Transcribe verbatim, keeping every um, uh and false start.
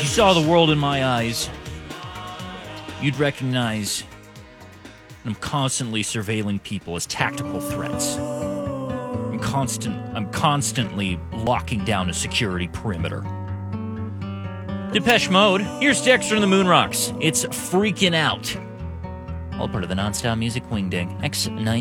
saw the world in my eyes, you'd recognize I'm constantly surveilling people as tactical threats. I'm constant. I'm constantly locking down a security perimeter. Depeche Mode. Here's Dexter and the Moonrocks. It's Freaking Out. All part of the Nonstop Music Wingding X nine.